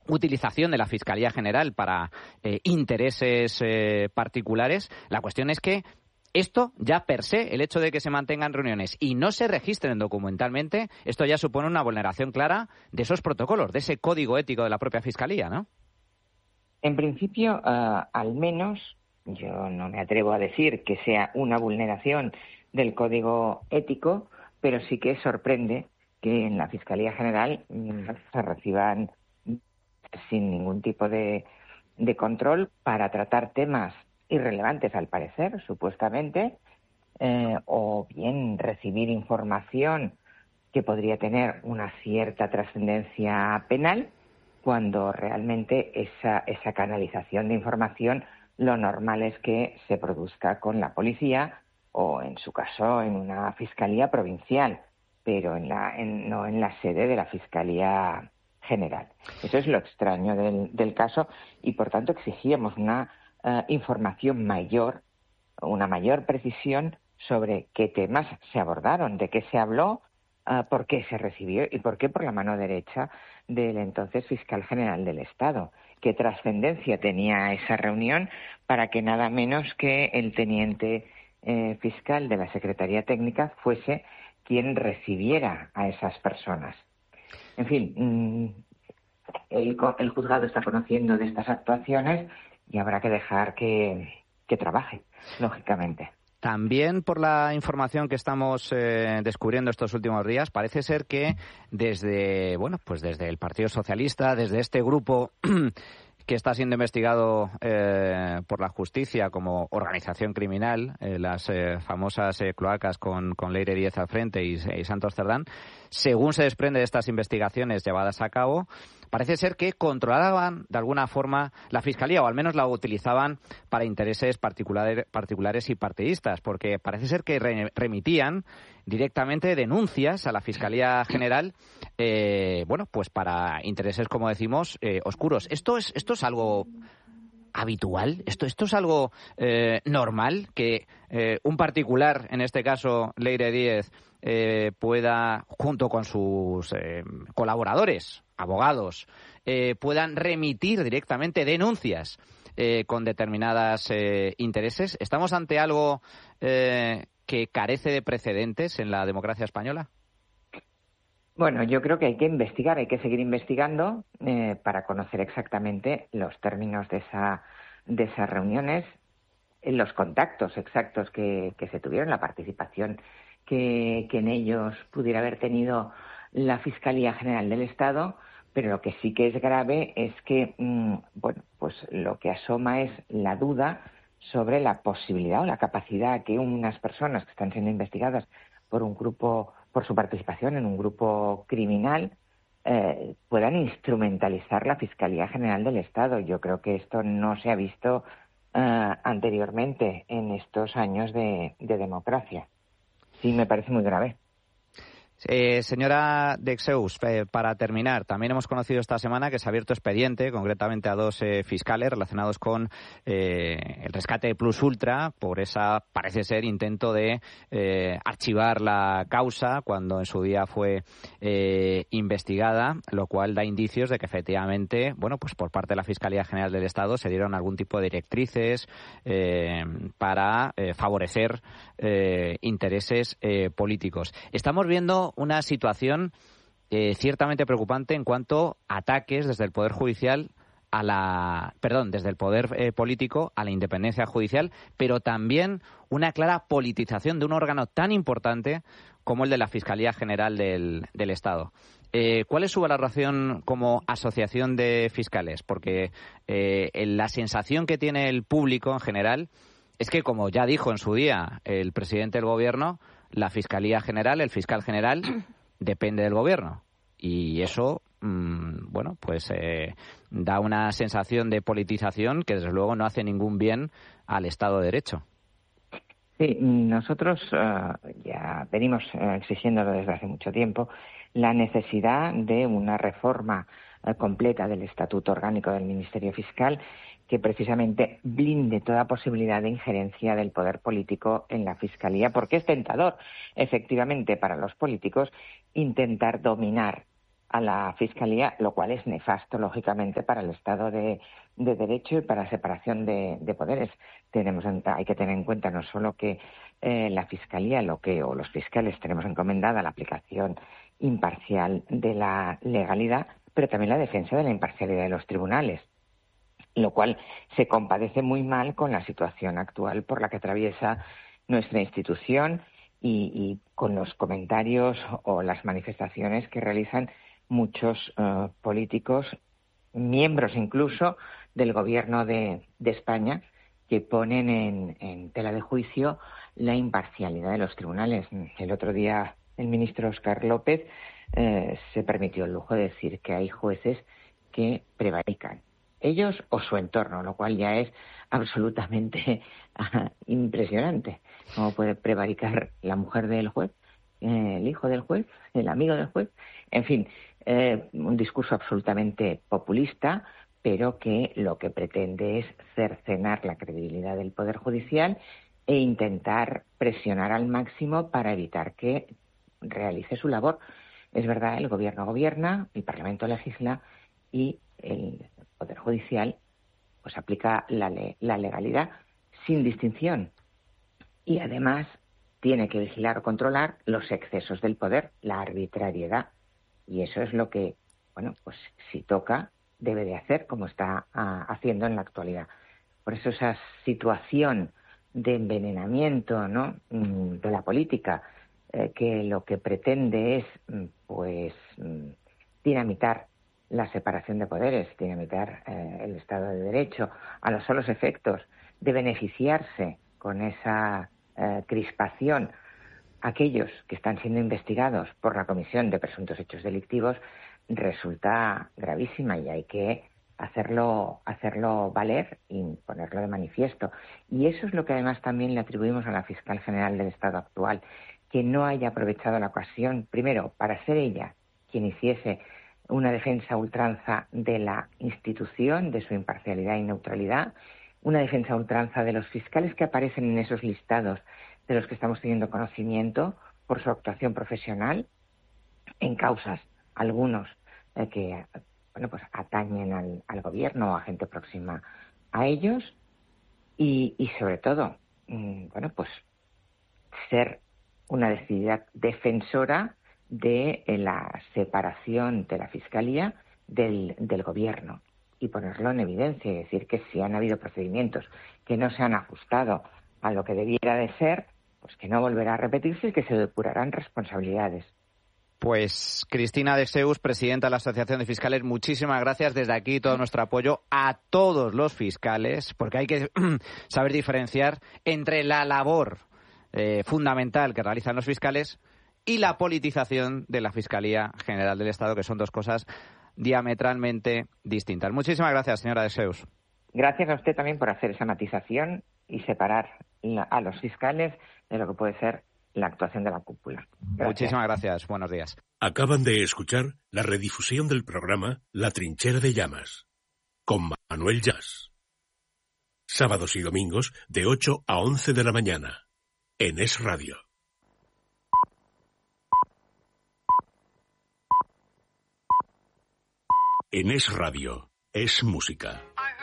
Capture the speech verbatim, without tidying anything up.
utilización de la Fiscalía General para eh, intereses eh, particulares. La cuestión es que esto ya per se, el hecho de que se mantengan reuniones y no se registren documentalmente, esto ya supone una vulneración clara de esos protocolos, de ese código ético de la propia Fiscalía, ¿no? En principio, uh, al menos, yo no me atrevo a decir que sea una vulneración del código ético, pero sí que sorprende que en la Fiscalía General se reciban sin ningún tipo de, de control para tratar temas irrelevantes, al parecer, supuestamente, eh, o bien recibir información que podría tener una cierta trascendencia penal, cuando realmente esa, esa canalización de información lo normal es que se produzca con la policía o, en su caso, en una fiscalía provincial, pero en la, en, no en la sede de la Fiscalía General. Eso es lo extraño del, del caso y, por tanto, exigíamos una uh, información mayor, una mayor precisión sobre qué temas se abordaron, de qué se habló, uh, por qué se recibió y por qué por la mano derecha del entonces fiscal general del Estado. ¿Qué trascendencia tenía esa reunión para que nada menos que el teniente eh, fiscal de la Secretaría Técnica fuese quien recibiera a esas personas? En fin, mmm, el, el juzgado está conociendo de estas actuaciones y habrá que dejar que, que trabaje, lógicamente. También, por la información que estamos eh, descubriendo estos últimos días, parece ser que desde, bueno, pues desde el Partido Socialista, desde este grupo que está siendo investigado eh, por la justicia como organización criminal, eh, las eh, famosas eh, cloacas con, con Leire Díez al frente y, y Santos Cerdán, según se desprende de estas investigaciones llevadas a cabo, parece ser que controlaban de alguna forma la Fiscalía, o al menos la utilizaban para intereses particulares, particulares y partidistas, porque parece ser que re, remitían directamente denuncias a la Fiscalía General, eh, bueno, pues para intereses, como decimos, eh, oscuros. ¿Esto es, esto es algo habitual? ¿Esto, esto es algo eh, normal? Que eh, un particular, en este caso Leire Díez, eh, pueda, junto con sus eh, colaboradores, abogados, eh, puedan remitir directamente denuncias eh, con determinadas eh, intereses. ¿Estamos ante algo eh, que carece de precedentes en la democracia española? Bueno, yo creo que hay que investigar, hay que seguir investigando eh, para conocer exactamente los términos de, esa, de esas reuniones, los contactos exactos que, que se tuvieron, la participación que, que en ellos pudiera haber tenido la Fiscalía General del Estado, pero lo que sí que es grave es que, mmm, bueno, pues lo que asoma es la duda sobre la posibilidad o la capacidad que unas personas que están siendo investigadas por un grupo, por su participación en un grupo criminal, eh, puedan instrumentalizar la Fiscalía General del Estado. Yo creo que esto no se ha visto uh, anteriormente en estos años de, de democracia. Sí, me parece muy grave. Eh, señora Dexeus, eh, para terminar, también hemos conocido esta semana que se ha abierto expediente, concretamente a dos eh, fiscales relacionados con eh, el rescate de Plus Ultra por esa, parece ser, intento de eh, archivar la causa cuando en su día fue eh, investigada, lo cual da indicios de que efectivamente, bueno, pues por parte de la Fiscalía General del Estado se dieron algún tipo de directrices eh, para eh, favorecer eh, intereses eh, políticos. Estamos viendo una situación eh, ciertamente preocupante en cuanto a ataques desde el Poder Judicial a la, perdón, desde el Poder eh, político a la independencia judicial, pero también una clara politización de un órgano tan importante como el de la Fiscalía General del, del Estado. Eh, ¿Cuál es su valoración como asociación de fiscales? Porque eh, la sensación que tiene el público en general es que, como ya dijo en su día el presidente del Gobierno, la Fiscalía General, el fiscal general, depende del Gobierno. Y eso, mmm, bueno, pues eh, da una sensación de politización que, desde luego, no hace ningún bien al Estado de Derecho. Sí, nosotros uh, ya venimos uh, exigiéndolo desde hace mucho tiempo, la necesidad de una reforma uh, completa del Estatuto Orgánico del Ministerio Fiscal que precisamente blinde toda posibilidad de injerencia del poder político en la Fiscalía, porque es tentador, efectivamente, para los políticos intentar dominar a la Fiscalía, lo cual es nefasto, lógicamente, para el Estado de, de Derecho y para la separación de, de poderes. Tenemos, hay que tener en cuenta no solo que eh, la Fiscalía, lo que o los fiscales tenemos encomendada la aplicación imparcial de la legalidad, pero también la defensa de la imparcialidad de los tribunales, lo cual se compadece muy mal con la situación actual por la que atraviesa nuestra institución y, y con los comentarios o las manifestaciones que realizan muchos uh, políticos, miembros incluso del Gobierno de, de España, que ponen en, en tela de juicio la imparcialidad de los tribunales. El otro día el ministro Óscar López eh, se permitió el lujo de decir que hay jueces que prevarican, ellos o su entorno, lo cual ya es absolutamente impresionante. ¿Cómo puede prevaricar la mujer del juez, eh, el hijo del juez, el amigo del juez? En fin, eh, un discurso absolutamente populista, pero que lo que pretende es cercenar la credibilidad del Poder Judicial e intentar presionar al máximo para evitar que realice su labor. Es verdad, el Gobierno gobierna, el Parlamento legisla y el Poder Judicial pues aplica la, le- la legalidad sin distinción y además tiene que vigilar o controlar los excesos del poder, la arbitrariedad, y eso es lo que, bueno, pues si toca debe de hacer, como está ah, haciendo en la actualidad. Por eso esa situación de envenenamiento, ¿no?, mm, de la política, eh, que lo que pretende es mm, pues mm, dinamitar la separación de poderes, dinamitar eh, el Estado de Derecho, a los solos efectos de beneficiarse con esa eh, crispación aquellos que están siendo investigados por la Comisión de Presuntos Hechos Delictivos, resulta gravísima y hay que hacerlo, hacerlo valer y ponerlo de manifiesto. Y eso es lo que además también le atribuimos a la Fiscal General del Estado actual, que no haya aprovechado la ocasión, primero, para ser ella quien hiciese una defensa a ultranza de la institución, de su imparcialidad y neutralidad, una defensa a ultranza de los fiscales que aparecen en esos listados de los que estamos teniendo conocimiento por su actuación profesional en causas, algunos eh, que bueno pues atañen al, al gobierno o a gente próxima a ellos y, y sobre todo mmm, bueno pues ser una decidida defensora de eh, la separación de la Fiscalía del, del Gobierno y ponerlo en evidencia y decir que si han habido procedimientos que no se han ajustado a lo que debiera de ser, pues que no volverá a repetirse y que se depurarán responsabilidades. Pues Cristina Dexeus, presidenta de la Asociación de Fiscales, muchísimas gracias. Desde aquí todo nuestro apoyo a todos los fiscales, porque hay que saber diferenciar entre la labor eh, fundamental que realizan los fiscales y la politización de la Fiscalía General del Estado, que son dos cosas diametralmente distintas. Muchísimas gracias, señora Dexeus. Gracias a usted también por hacer esa matización y separar la, a los fiscales de lo que puede ser la actuación de la cúpula. Gracias. Muchísimas gracias. Buenos días. Acaban de escuchar la redifusión del programa La Trinchera de Llamas, con Manuel Llás. Sábados y domingos de ocho a once de la mañana, en Es Radio. En Es Radio, es música.